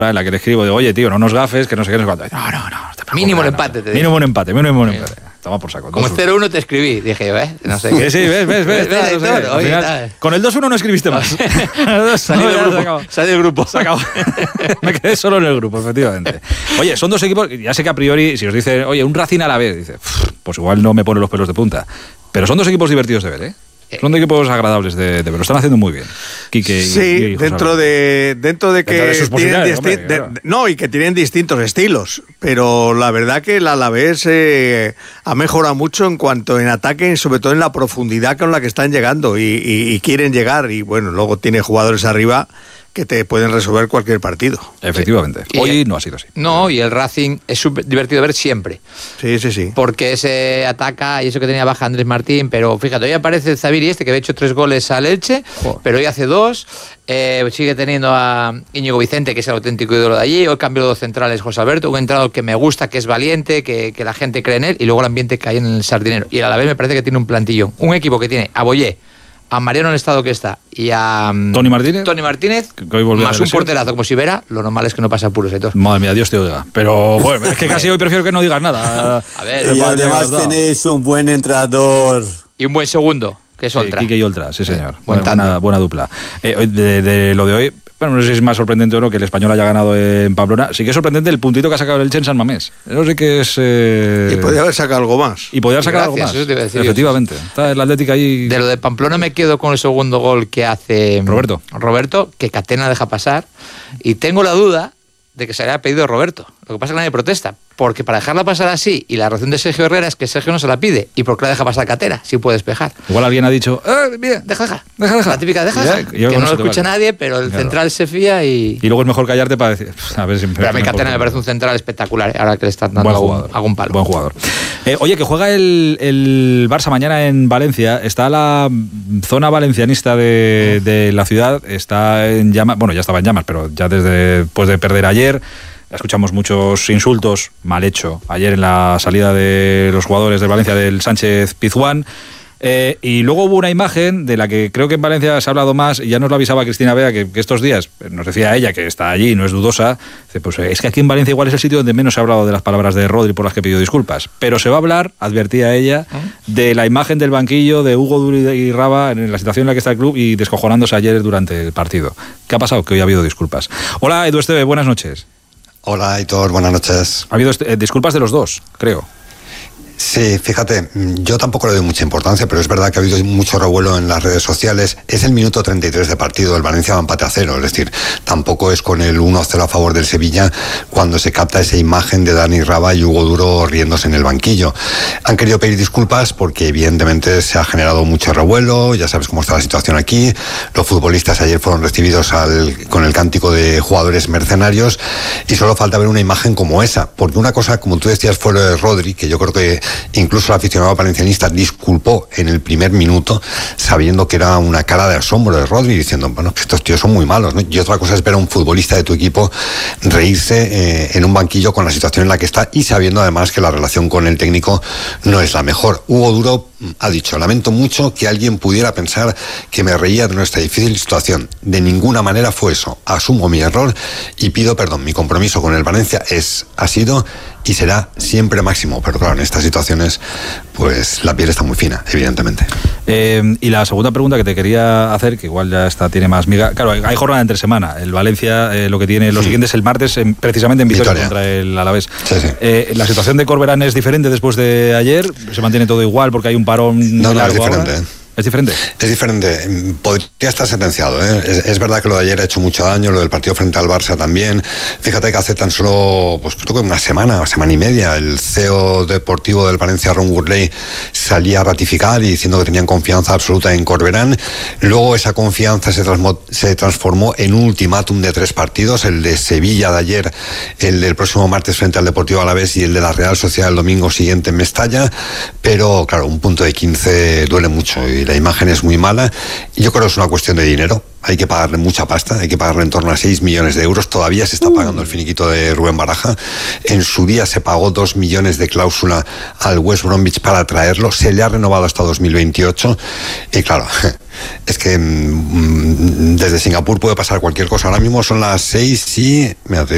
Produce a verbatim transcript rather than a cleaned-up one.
en la que le escribo, digo, oye, tío, no nos gafes, que no sé qué, no sé cuánto. No, no, no. Mínimo el empate, te Mínimo un empate, mínimo un empate. Toma por saco. Como cero uno te escribí, dije yo, ¿eh? No sé qué. Sí, sí, ves, ves, ves. ¿Ves, ves, ves, ves final, con el dos uno no escribiste más. Salí del grupo. Salí del grupo. Se acabó. Me quedé solo en el grupo, efectivamente. Oye, son dos equipos, ya sé que a priori, si os dicen, oye, un Racing a la vez, dice, pues igual no me pone los pelos de punta. Pero son dos equipos divertidos de ver, ¿eh? Son dos equipos agradables de, de ver, lo están haciendo muy bien. Quique sí, y, y dentro de dentro de que dentro de tienen hombre, de, claro. no y que tienen distintos estilos, pero la verdad que el Alavés eh, ha mejorado mucho en cuanto en ataque, sobre todo en la profundidad con la que están llegando y, y, y quieren llegar y bueno, luego tiene jugadores arriba que te pueden resolver cualquier partido. Efectivamente. Sí. Hoy el, no ha sido así. No, y el Racing es súper divertido de ver siempre. Sí, sí, sí. Porque se ataca, y eso que tenía baja Andrés Martín, pero fíjate, hoy aparece Zaviri este, que había hecho tres goles al Elche, oh. pero hoy hace dos. Eh, sigue teniendo a Íñigo Vicente, que es el auténtico ídolo de allí. Hoy cambió dos centrales, José Alberto, un entrenador que me gusta, que es valiente, que, que la gente cree en él, y luego el ambiente que hay en el Sardinero. Y a la vez me parece que tiene un plantillón. Un equipo que tiene a Boyé, a Mariano en el estado que está y a Tony Martínez, Tony Martínez que hoy más un porterazo como si Vera, lo normal es que no pasa apuros, Héctor. Madre mía, Dios te oiga. Pero bueno, es que casi hoy prefiero que no digas nada. A ver, y además tenéis un buen entrenador. Y un buen segundo, que es Oltra. Sí, Quique y Oltra, sí señor. Buen buena, buena, buena dupla. Eh, de, de lo de hoy, bueno, no sé si es más sorprendente o no que el Español haya ganado en Pamplona. Sí que es sorprendente el puntito que ha sacado el Elche en San Mamés. Eso sí que es... Eh... Y podría haber sacado algo más. Y podría haber sacado algo más. Eso te iba a decir. Efectivamente. Está el Atlético ahí... De lo de Pamplona me quedo con el segundo gol que hace... Roberto. Roberto, que Catena deja pasar. Y tengo la duda de que se haya pedido Roberto. Lo que pasa es que nadie protesta. Porque para dejarla pasar así, y la razón de Sergio Herrera es que Sergio no se la pide. ¿Y por qué la deja pasar Catena? Si puede despejar. Igual alguien ha dicho, eh, bien, deja, deja. Deja, deja. La típica, deja, ya, deja. Que no lo escucha vale. nadie, pero el claro. central se fía y... Y luego es mejor callarte para decir... A ver si pero a mí Catena me parece un central espectacular, ahora que le están dando algún, algún palo. Buen jugador. Eh, oye, que juega el, el Barça mañana en Valencia. Está la zona valencianista de, de la ciudad. Está en llamas. Bueno, ya estaba en llamas, pero ya desde después de perder ayer... Escuchamos muchos insultos, mal hecho, ayer en la salida de los jugadores de Valencia del Sánchez Pizjuán. Eh, y luego hubo una imagen de la que creo que en Valencia se ha hablado más, y ya nos lo avisaba Cristina Bea, que, que estos días, nos decía ella, que está allí, no es dudosa, dice, pues es que aquí en Valencia igual es el sitio donde menos se ha hablado de las palabras de Rodri por las que pidió disculpas. Pero se va a hablar, advertía ella, de la imagen del banquillo de Hugo Duri y Raba en la situación en la que está el club y descojonándose ayer durante el partido. ¿Qué ha pasado? Que hoy ha habido disculpas. Hola, Edu Esteve, buenas noches. Hola, Aitor, buenas noches. Ha habido eh, disculpas de los dos, creo. Sí, fíjate, yo tampoco le doy mucha importancia, pero es verdad que ha habido mucho revuelo en las redes sociales. Es el minuto treinta y tres de partido, el Valencia va empate a cero, es decir, tampoco es con el uno a cero a favor del Sevilla cuando se capta esa imagen de Dani Raba y Hugo Duro riéndose en el banquillo. Han querido pedir disculpas porque evidentemente se ha generado mucho revuelo, ya sabes cómo está la situación aquí. Los futbolistas ayer fueron recibidos al, con el cántico de jugadores mercenarios y solo falta ver una imagen como esa, porque una cosa, como tú decías, fue lo de Rodri, que yo creo que incluso el aficionado valencianista disculpó en el primer minuto, sabiendo que era una cara de asombro de Rodri, diciendo, bueno, que estos tíos son muy malos, ¿no? Y otra cosa es ver a un futbolista de tu equipo reírse eh, en un banquillo con la situación en la que está y sabiendo además que la relación con el técnico no es la mejor. Hugo Duro ha dicho, lamento mucho que alguien pudiera pensar que me reía de nuestra difícil situación. De ninguna manera fue eso. Asumo mi error y pido perdón. Mi compromiso con el Valencia es, ha sido y será siempre máximo. Pero claro, en estas situaciones, pues la piel está muy fina, evidentemente. Eh, y la segunda pregunta que te quería hacer, que igual ya está, tiene más miga. Claro, hay jornada entre semana. El Valencia, eh, lo que tiene, lo sí. siguiente es el martes, en, precisamente en Vitoria, Vitoria contra el Alavés. Sí, sí. Eh, la situación de Corberán es diferente después de ayer. Se mantiene todo igual porque hay un parón. No, no, es diferente. Ahora. ¿Es diferente? Es diferente. Podría estar sentenciado, ¿eh? Es, es verdad que lo de ayer ha hecho mucho daño, lo del partido frente al Barça también. Fíjate que hace tan solo, pues creo que una semana, semana y media, el C E O deportivo del Valencia, Ron Gurley, salía a ratificar y diciendo que tenían confianza absoluta en Corberán. Luego esa confianza se, transmo, se transformó en un ultimátum de tres partidos, el de Sevilla de ayer, el del próximo martes frente al Deportivo Alavés y el de la Real Sociedad el domingo siguiente en Mestalla. Pero claro, un punto de quince duele mucho y la imagen es muy mala y yo creo que es una cuestión de dinero. Hay que pagarle mucha pasta, hay que pagarle en torno a seis millones de euros. Todavía se está pagando el finiquito de Rubén Baraja. En su día se pagó dos millones de cláusula al West Bromwich para traerlo. Se le ha renovado hasta dos mil veintiocho. Y claro, es que mmm, desde Singapur puede pasar cualquier cosa. Ahora mismo son las seis y... Mira, te